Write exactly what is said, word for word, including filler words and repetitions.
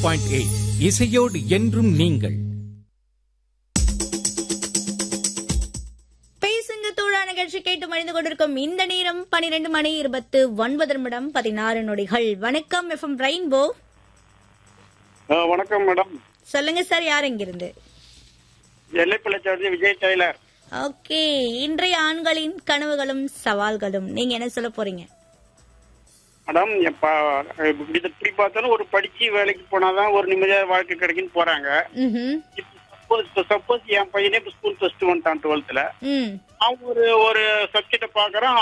Point eight இசையோடு என்றும் நீங்கள். பேசுங்க தோழா நிகழ்ச்சி கேட்டு மழிந்து கொண்டிருக்கும் இந்த நேரம் பனிரெண்டு மணி இருபத்து ஒன்பது நிமிடம் பதினாறு நொடிகள். வணக்கம் எஃப்எம் ரெயின்போ. வணக்கம் மேடம். சொல்லுங்க சார், யார் எங்கிருந்து? எல்லைப்பிள்ளை விஜய் டெய்லர். ஓகே, இன்றைய ஆண்களின் கனவுகளும் சவால்களும் நீங்க என்ன சொல்ல போறீங்க? மேடம், இப்படி பார்த்தாலும் ஒரு படிச்சு வேலைக்கு போனாதான் ஒரு நிம்மதியான வாழ்க்கை கிடைக்குன்னு போறாங்க. சப்போஸ் என் பையனே ஸ்கூல் ஃபர்ஸ்ட் வந்துட்டான் டுவெல்த்ல, அவன் ஒரு ஒரு சப்ஜெக்ட பாக்குறான்,